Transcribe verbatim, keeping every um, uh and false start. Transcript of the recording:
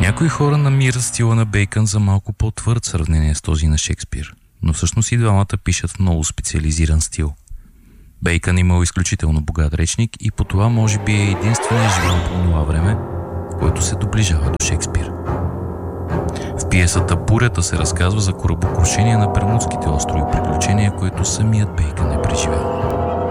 Някои хора намират стила на Бейкън за малко по-твърд в сравнение с този на Шекспир, но всъщност и двамата пишат в много специализиран стил. Бейкън имал изключително богат речник и по това може би е единственият живот по това време, който се доближава до Шекспир. В пиесата "Бурята" се разказва за корабокрушение на Бермудските острови, приключение, което самият Бейкън е преживял.